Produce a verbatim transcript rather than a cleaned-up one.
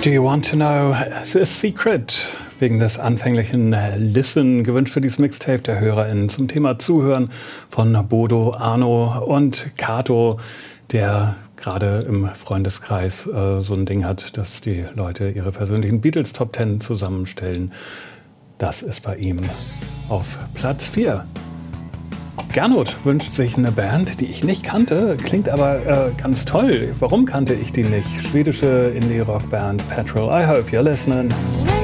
Do you want to know the secret? Wegen des anfänglichen Listen gewünscht für dieses Mixtape der HörerInnen zum Thema Zuhören von Bodo, Arno und Kato, der gerade im Freundeskreis äh, so ein Ding hat, dass die Leute ihre persönlichen Beatles Top Ten zusammenstellen. Das ist bei ihm auf Platz vier. Gernot wünscht sich eine Band, die ich nicht kannte, klingt aber äh, ganz toll. Warum kannte ich die nicht? Schwedische Indie-Rock-Band Petrol. I hope you're listening.